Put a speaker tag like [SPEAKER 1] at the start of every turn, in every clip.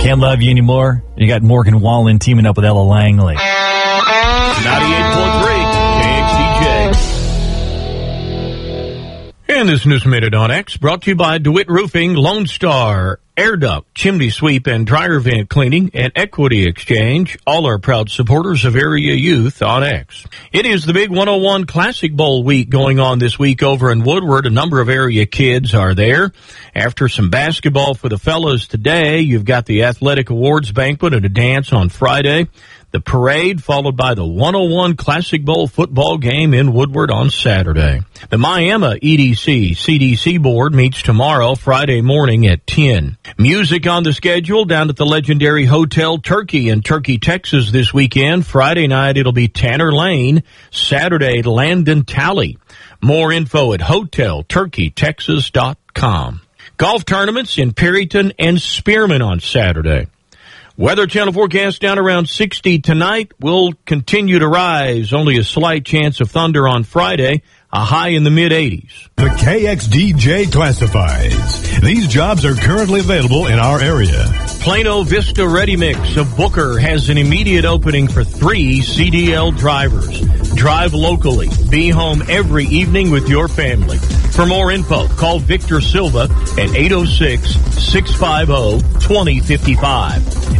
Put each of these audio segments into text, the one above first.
[SPEAKER 1] Can't love you anymore. You got Morgan Wallen teaming up with Ella Langley.
[SPEAKER 2] 98.3 KXDJ. And this News Minute on X brought to you by DeWitt Roofing, Lone Star, Air Duct, Chimney Sweep, and Dryer Vent Cleaning, and Equity Exchange, all are proud supporters of area youth on X. It is the Big 101 Classic Bowl week going on this week over in Woodward. A number of area kids are there. After some basketball for the fellas today, you've got the Athletic Awards Banquet and a dance on Friday. The parade followed by the 101 Classic Bowl football game in Woodward on Saturday. The Miami EDC CDC board meets tomorrow, Friday morning at 10. Music on the schedule down at the legendary Hotel Turkey in Turkey, Texas this weekend. Friday night it'll be Tanner Lane. Saturday, Landon Talley. More info at hotelturkeytexas.com. Golf tournaments in Perryton and Spearman on Saturday. Weather Channel forecast down around 60 tonight. Will continue to rise. Only a slight chance of thunder on Friday. A high in the mid-80s.
[SPEAKER 3] The KXDJ Classifieds. These jobs are currently available in our area.
[SPEAKER 2] Plano Vista Ready Mix of Booker has an immediate opening for 3 CDL drivers. Drive locally. Be home every evening with your family. For more info, call Victor Silva at 806-650-2055.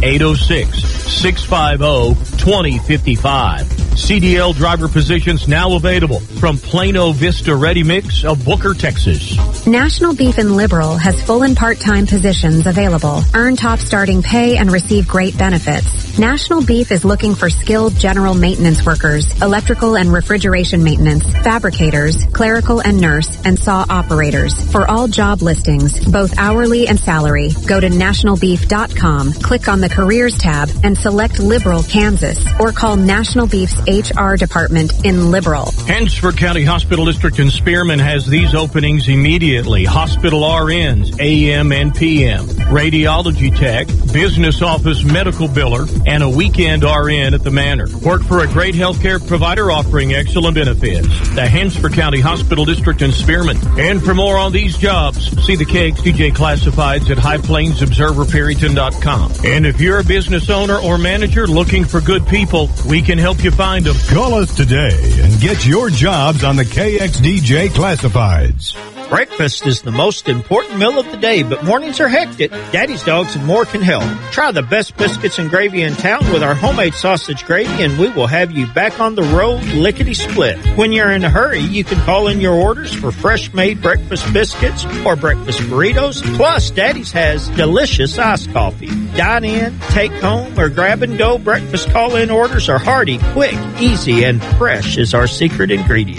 [SPEAKER 2] 806-650-2055. CDL driver positions now available from Plano Vista Ready Mix of Booker, Texas.
[SPEAKER 4] National Beef and Liberal has full and part-time positions available. Earn top starting pay and receive great benefits. National Beef is looking for skilled general maintenance workers, electrical and refrigeration maintenance, fabricators, clerical and nurse, and saw operators. For all job listings, both hourly and salary, go to nationalbeef.com, click on the Careers tab, and select Liberal, Kansas, or call National Beef's HR department in Liberal.
[SPEAKER 2] Hansford County Hospital District in Spearman has these openings immediately. Hospital RNs, AM and PM, radiology tech, business office medical biller, and a weekend RN at the Manor. Work for a great healthcare provider offering excellent benefits. The Hansford County Hospital District in Spearman. And for more on these jobs, see the KXDJ Classifieds at HighPlainsObserverPerryton.com. And if you're a business owner or manager looking for good people, we can help you find them.
[SPEAKER 3] Call us today and get your jobs on the KXDJ Classifieds.
[SPEAKER 5] Breakfast is the most important meal of the day, but mornings are hectic. Daddy's Dogs and More can help. Try the best biscuits and gravy in town with our homemade sausage gravy, and we will have you back on the road lickety-split. When you're in a hurry, you can call in your orders for fresh-made breakfast biscuits or breakfast burritos. Plus, Daddy's has delicious iced coffee. Dine in, take home, or grab-and-go breakfast call-in orders are hearty, quick, easy, and fresh is our secret ingredient.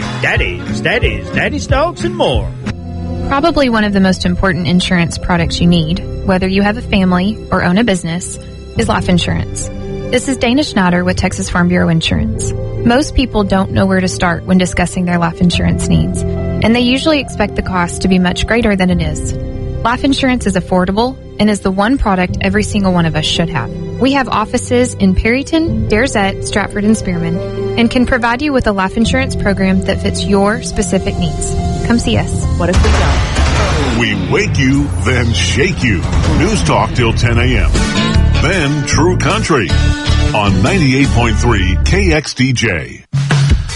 [SPEAKER 5] Daddy's Dogs and More.
[SPEAKER 6] Probably one of the most important insurance products you need, whether you have a family or own a business, is life insurance. This is Dana Schneider with Texas Farm Bureau Insurance. Most people don't know where to start when discussing their life insurance needs, and they usually expect the cost to be much greater than it is. Life insurance is affordable and is the one product every single one of us should have. We have offices in Perryton, Daresette, Stratford, and Spearman, and can provide you with a life insurance program that fits your specific needs. Come see us. What have we done?
[SPEAKER 7] We wake you, then shake you. News Talk till 10 a.m. Then True Country on 98.3 KXDJ.